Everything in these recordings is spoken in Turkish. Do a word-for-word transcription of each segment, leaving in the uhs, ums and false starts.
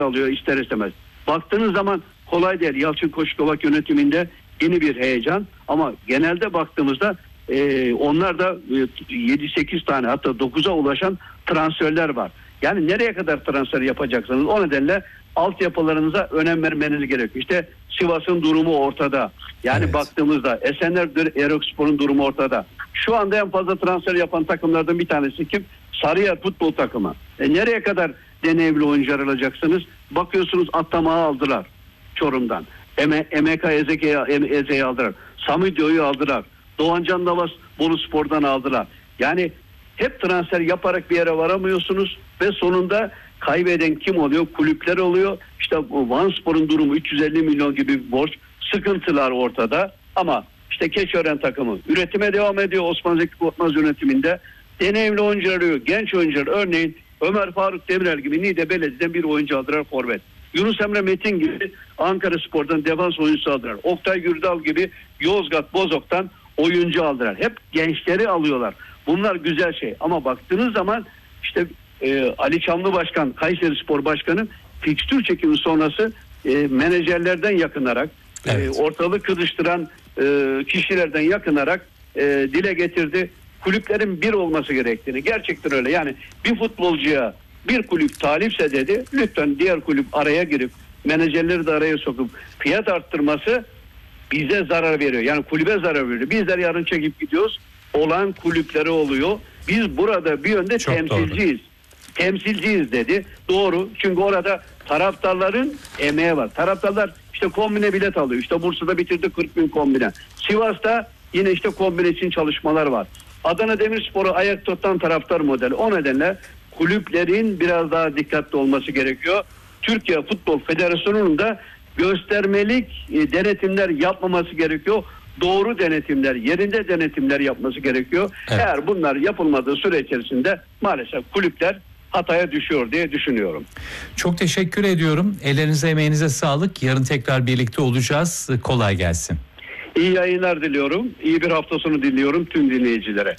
alıyor ister istemez. Baktığınız zaman kolay değil. Yalçın Koçkovac yönetiminde yeni bir heyecan ama genelde baktığımızda e, onlar da e, yedi sekiz tane hatta dokuza ulaşan transferler var. Yani nereye kadar transfer yapacaksınız? O nedenle altyapılarınıza önem vermeniz gerekiyor. İşte Sivas'ın durumu ortada. Yani evet. Baktığımızda Esenler Erokspor'un durumu ortada. Şu anda en fazla transfer yapan takımlardan bir tanesi kim? Sarıyer futbol takımı. E nereye kadar deneyimli oyuncular alacaksınız? Bakıyorsunuz Atamağı aldılar Çorum'dan. Eme, Emeka Ezeke'yi Eze'yi aldılar. Samidio'yu aldılar. Doğancan Davas Bolu Spor'dan aldılar. Yani hep transfer yaparak bir yere varamıyorsunuz ve sonunda kaybeden kim oluyor? Kulüpler oluyor. İşte Vanspor'un durumu üç yüz elli milyon gibi bir borç. Sıkıntılar ortada ama işte Keçiören takımı üretime devam ediyor Osman Zeki Korkmaz yönetiminde. Deneyimli oyuncular arıyor. Genç oyuncular örneğin Ömer Faruk Demirel gibi Niğde Belediye'den bir oyuncu aldılar forvet. Yunus Emre Metin gibi Ankara Spor'dan defans oyuncusu aldılar. Oktay Gürdal gibi Yozgat Bozok'tan oyuncu aldılar. Hep gençleri alıyorlar. Bunlar güzel şey ama baktığınız zaman işte e, Ali Çamlı Başkan, Kayseri Spor Başkanı fikstür çekimi sonrası e, menajerlerden yakınarak evet. e, ortalığı kızıştıran e, kişilerden yakınarak e, dile getirdi. Kulüplerin bir olması gerektiğini. Gerçekten öyle. Yani bir futbolcuya bir kulüp talipse dedi, lütfen diğer kulüp araya girip menajerleri de araya sokup fiyat arttırması bize zarar veriyor. Yani kulübe zarar veriyor. Bizler yarın çekip gidiyoruz. Olan kulüpleri oluyor. Biz burada bir yönde çok temsilciyiz. Doğru. Temsilciyiz dedi. Doğru. Çünkü orada taraftarların emeği var. Taraftarlar işte kombine bilet alıyor. İşte Bursa'da bitirdi kırk bin kombine. Sivas'ta yine işte kombine için çalışmalar var. Adana Demirspor'u ayak tutan taraftar modeli. O nedenle kulüplerin biraz daha dikkatli olması gerekiyor. Türkiye Futbol Federasyonu'nun da göstermelik e, denetimler yapmaması gerekiyor. Doğru denetimler, yerinde denetimler yapması gerekiyor. Evet. Eğer bunlar yapılmadığı süre içerisinde maalesef kulüpler hataya düşüyor diye düşünüyorum. Çok teşekkür ediyorum. Ellerinize emeğinize sağlık. Yarın tekrar birlikte olacağız. Kolay gelsin. İyi yayınlar diliyorum. İyi bir hafta sonu diliyorum tüm dinleyicilere.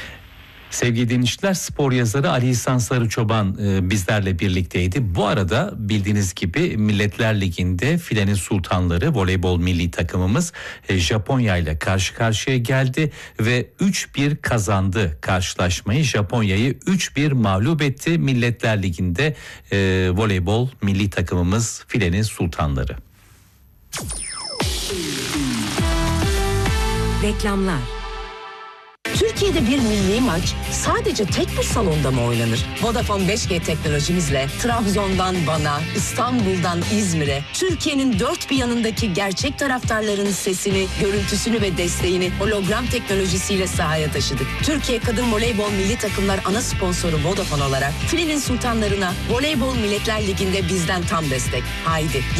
Sevgili dinleyiciler, spor yazarı Ali İhsan Sarıçoban e, bizlerle birlikteydi. Bu arada bildiğiniz gibi Milletler Ligi'nde filenin sultanları voleybol milli takımımız e, Japonya ile karşı karşıya geldi ve üç bir kazandı karşılaşmayı. Japonya'yı üç bir mağlup etti. Milletler Ligi'nde e, voleybol milli takımımız filenin sultanları. Reklamlar. Türkiye'de bir milli maç sadece tek bir salonda mı oynanır? Vodafone beş G teknolojimizle Trabzon'dan Van'a, İstanbul'dan İzmir'e, Türkiye'nin dört bir yanındaki gerçek taraftarların sesini, görüntüsünü ve desteğini hologram teknolojisiyle sahaya taşıdık. Türkiye Kadın Voleybol Milli Takımlar ana sponsoru Vodafone olarak filenin sultanlarına Voleybol Milletler Ligi'nde bizden tam destek. Haydi